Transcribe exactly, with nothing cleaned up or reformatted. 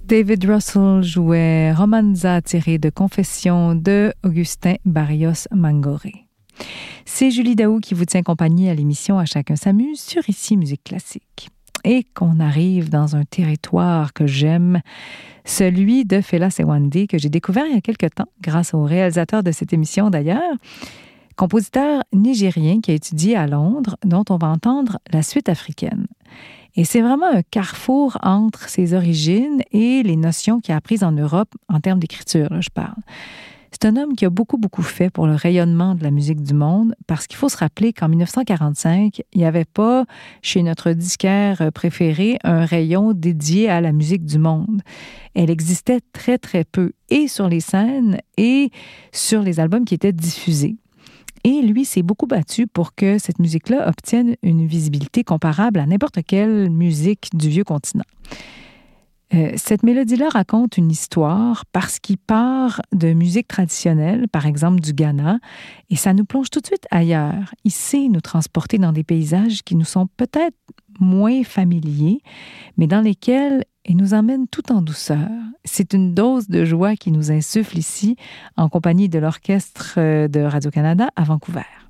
David Russell jouait Romanza tirée de Confessions de Augustin Barrios Mangoré. C'est Julie Daou qui vous tient compagnie à l'émission À chacun s'amuse sur Ici Musique Classique. Et qu'on arrive dans un territoire que j'aime, celui de Fela Sewande, que j'ai découvert il y a quelque temps, grâce au réalisateur de cette émission d'ailleurs, compositeur nigérien qui a étudié à Londres, dont on va entendre la suite africaine. Et c'est vraiment un carrefour entre ses origines et les notions qu'il a apprises en Europe en termes d'écriture, là, je parle. C'est un homme qui a beaucoup, beaucoup fait pour le rayonnement de la musique du monde, parce qu'il faut se rappeler qu'en dix-neuf cent quarante-cinq, il n'y avait pas, chez notre disquaire préféré, un rayon dédié à la musique du monde. Elle existait très, très peu, et sur les scènes, et sur les albums qui étaient diffusés. Et lui s'est beaucoup battu pour que cette musique-là obtienne une visibilité comparable à n'importe quelle musique du vieux continent. Euh, cette mélodie-là raconte une histoire parce qu'il part de musique traditionnelle, par exemple du Ghana, et ça nous plonge tout de suite ailleurs. Il sait nous transporter dans des paysages qui nous sont peut-être moins familiers, mais dans lesquels il nous emmène tout en douceur. C'est une dose de joie qui nous insuffle ici, en compagnie de l'Orchestre de Radio-Canada à Vancouver.